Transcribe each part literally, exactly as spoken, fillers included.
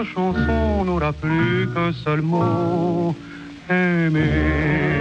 la chanson n'aura plus qu'un seul mot, aimer.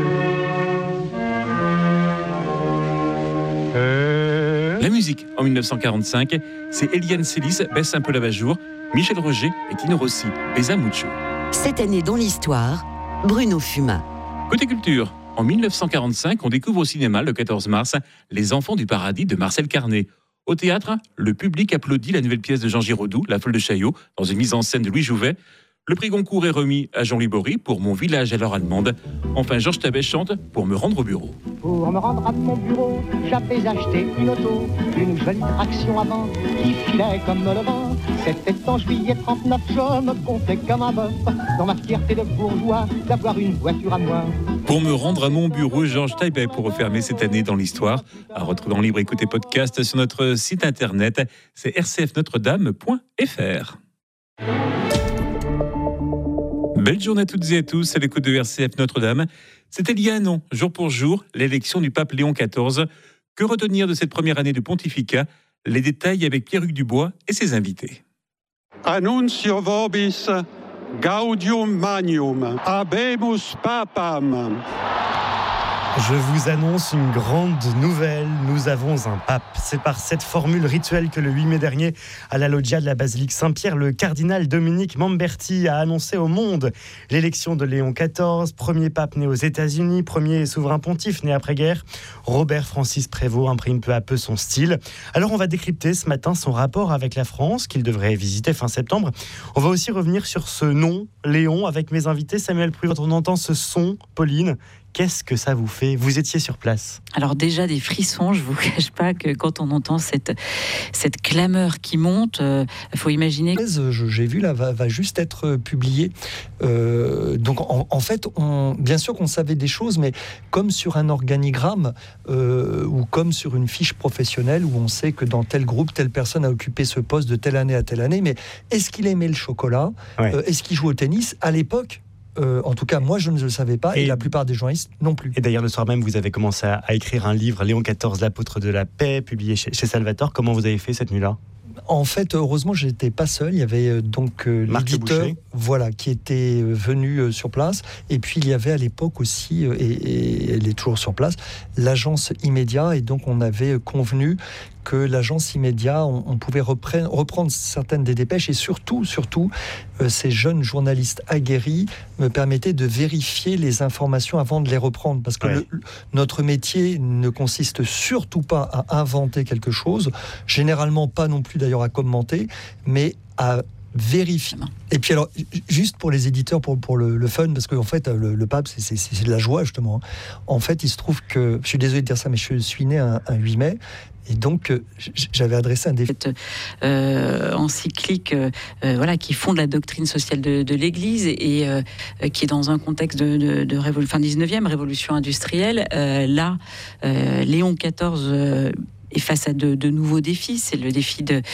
La musique, en dix-neuf cent quarante-cinq, c'est Éliane Célis, Baisse un peu la basse-jour, Michel Roger et Tino Rossi, Besa Mucho. Cette année dans l'histoire, Bruno Fumin. Côté culture, en dix-neuf cent quarante-cinq, on découvre au cinéma, le quatorze mars, Les Enfants du Paradis de Marcel Carné. Au théâtre, le public applaudit la nouvelle pièce de Jean Giraudoux, La Folle de Chaillot, dans une mise en scène de Louis Jouvet. Le prix Goncourt est remis à Jean-Louis Bory pour Mon village à l'heure allemande. Enfin, Georges Tabet chante Pour me rendre au bureau. Pour me rendre à mon bureau, j'avais acheté une auto, une jolie traction avant qui filait comme le vent. C'était en juillet trente-neuf, je me comptais comme un bœuf dans ma fierté de bourgeois d'avoir une voiture à moi. Pour me rendre à mon bureau, Georges Taïbet pour refermer cette année dans l'histoire. À retrouver en libre écoute et podcast sur notre site internet, c'est r c f notre dame point f r. Belle journée à toutes et à tous à l'écoute de R C F Notre-Dame. C'était il y a un an, jour pour jour, l'élection du pape Léon quatorze. Que retenir de cette première année de pontificat? Les détails avec Pierre-Hugues Dubois et ses invités. Annuncio vobis gaudium magnum, habemus papam. Je vous annonce une grande nouvelle, nous avons un pape. C'est par cette formule rituelle que le huit mai dernier, à la loggia de la basilique Saint-Pierre, le cardinal Dominique Mamberti a annoncé au monde l'élection de Léon quatorze, premier pape né aux États-Unis, premier souverain pontife né après-guerre. Robert Francis Prévost imprime peu à peu son style. Alors on va décrypter ce matin son rapport avec la France, qu'il devrait visiter fin septembre. On va aussi revenir sur ce nom, Léon, avec mes invités. Samuel Pruvot, on entend ce son, Pauline. Qu'est-ce que ça vous fait? Vous étiez sur place. Alors déjà des frissons, je ne vous cache pas que quand on entend cette, cette clameur qui monte, il euh, faut imaginer... J'ai vu là, va, va juste être publié. Euh, donc en, en fait, on, bien sûr qu'on savait des choses, mais comme sur un organigramme euh, ou comme sur une fiche professionnelle où on sait que dans tel groupe, telle personne a occupé ce poste de telle année à telle année, mais est-ce qu'il aimait le chocolat? ouais. euh, Est-ce qu'il jouait au tennis? À l'époque, Euh, en tout cas, moi, je ne le savais pas, et, et la plupart des journalistes non plus. Et d'ailleurs, le soir même, vous avez commencé à, à écrire un livre, Léon quatorze, l'apôtre de la paix, publié chez, chez Salvatore. Comment vous avez fait cette nuit-là? En fait, heureusement, je n'étais pas seul. Il y avait euh, donc euh, l'éditeur, voilà, qui était euh, venu euh, sur place. Et puis, il y avait à l'époque aussi, euh, et, et elle est toujours sur place, l'agence Immédiat. Et donc, on avait convenu que l'agence Immédiat, on, on pouvait reprendre, reprendre certaines des dépêches. Et surtout, surtout, euh, ces jeunes journalistes aguerris me permettaient de vérifier les informations avant de les reprendre. Parce que ouais. le, notre métier ne consiste surtout pas à inventer quelque chose. Généralement, pas non plus d'ailleurs à commenter, mais à vérifier. Et puis alors, juste pour les éditeurs, pour, pour le, le fun, parce qu'en fait, le, le pape, c'est, c'est, c'est de la joie, justement. En fait, il se trouve que, je suis désolé de dire ça, mais je suis né un, un huit mai, et donc, j'avais adressé un défi. Cette euh, encyclique euh, voilà, qui fonde la doctrine sociale de, de l'Église et euh, qui est dans un contexte de, de, de révol... fin dix-neuvième, révolution industrielle. Euh, là, euh, Léon quatorze... Euh, et face à de, de nouveaux défis, c'est le défi de,